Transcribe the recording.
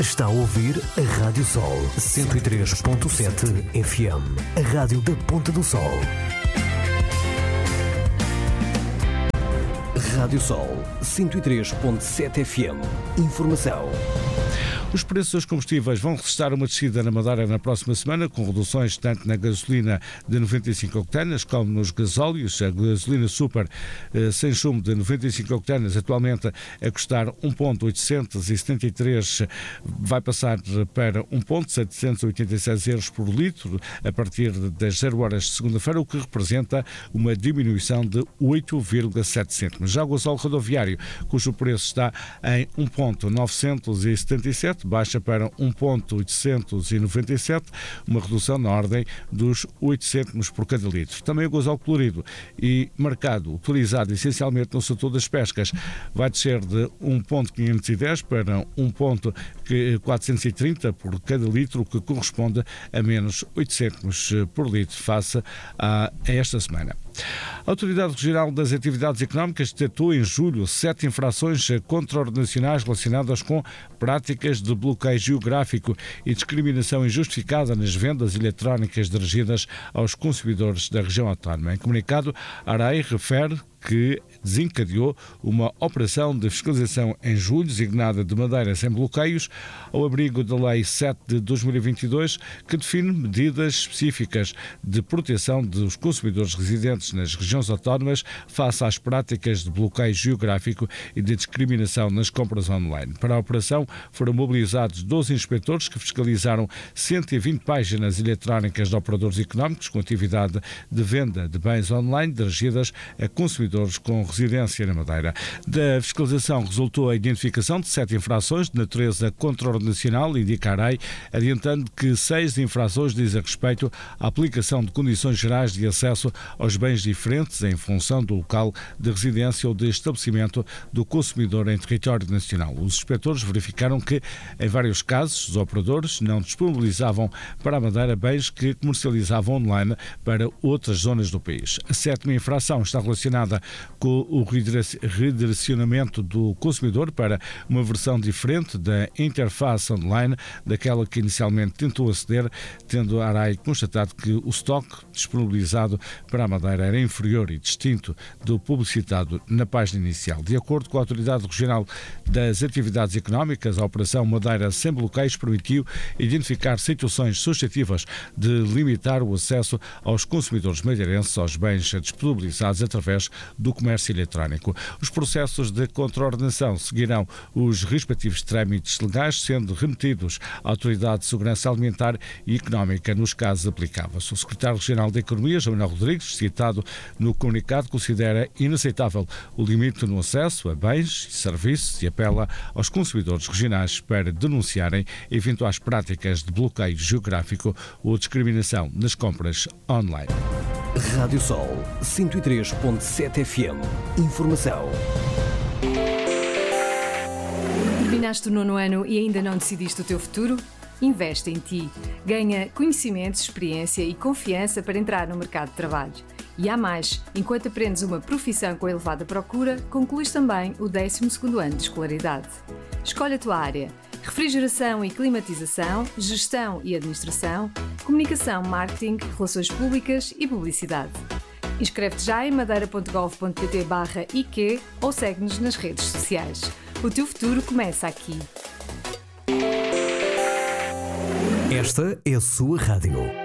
Está a ouvir a Rádio Sol 103.7 FM, a rádio da Ponta do Sol. Rádio Sol 103.7 FM. Informação. Os preços dos combustíveis vão registrar uma descida na Madeira na próxima semana, com reduções tanto na gasolina de 95 octanas como nos gasóleos. A gasolina super sem chumbo de 95 octanas, atualmente a custar 1,873, vai passar para 1,786 euros por litro a partir das 0 horas de segunda-feira, o que representa uma diminuição de 8,7 cêntimos. Já o gasóleo rodoviário, cujo preço está em 1,977, baixa para 1,897, uma redução na ordem dos 8 cêntimos por cada litro. Também o gasóleo colorido e marcado, utilizado essencialmente no setor das pescas, vai descer de 1,510 para 1,430 por cada litro, o que corresponde a menos 8 cêntimos por litro face a esta semana. A Autoridade Regional das Atividades Económicas detectou em julho 7 infrações contraordenacionais relacionadas com práticas de bloqueio geográfico e discriminação injustificada nas vendas eletrónicas dirigidas aos consumidores da região autónoma. Em comunicado, a ARAI refere que desencadeou uma operação de fiscalização em julho, designada de Madeira sem bloqueios, ao abrigo da Lei 7 de 2022, que define medidas específicas de proteção dos consumidores residentes nas regiões autónomas face às práticas de bloqueio geográfico e de discriminação nas compras online. Para a operação foram mobilizados 12 inspectores que fiscalizaram 120 páginas eletrónicas de operadores económicos com atividade de venda de bens online dirigidas a consumidores com residência na Madeira. Da fiscalização resultou a identificação de 7 infrações de natureza contraordenacional, indica a ARAI, adiantando que 6 infrações dizem respeito à aplicação de condições gerais de acesso aos bens diferentes em função do local de residência ou de estabelecimento do consumidor em território nacional. Os inspectores verificaram que, em vários casos, os operadores não disponibilizavam para a Madeira bens que comercializavam online para outras zonas do país. A 7ª infração está relacionada com o redirecionamento do consumidor para uma versão diferente da interface online daquela que inicialmente tentou aceder, tendo a ARAI constatado que o estoque disponibilizado para a Madeira era inferior e distinto do publicitado na página inicial. De acordo com a Autoridade Regional das Atividades Económicas, a Operação Madeira Sem Bloqueios permitiu identificar situações suscetíveis de limitar o acesso aos consumidores madeirenses aos bens disponibilizados através do comércio eletrónico. Os processos de contraordenação seguirão os respectivos trâmites legais, sendo remetidos à Autoridade de Segurança Alimentar e Económica nos casos aplicáveis. O Secretário Regional da Economia, João Manuel Rodrigues, citado no comunicado, considera inaceitável o limite no acesso a bens e serviços e apela aos consumidores regionais para denunciarem eventuais práticas de bloqueio geográfico ou discriminação nas compras online. Rádio Sol 103.7 FM. Informação. Terminaste o 9º ano e ainda não decidiste o teu futuro? Investe em ti. Ganha conhecimentos, experiência e confiança para entrar no mercado de trabalho. E há mais, enquanto aprendes uma profissão com elevada procura, concluís também o 12º ano de escolaridade. Escolhe a tua área: refrigeração e climatização, gestão e administração, comunicação, marketing, relações públicas e publicidade. Inscreve-te já em madeira.gov.pt/IQ ou segue-nos nas redes sociais. O teu futuro começa aqui. Esta é a sua rádio.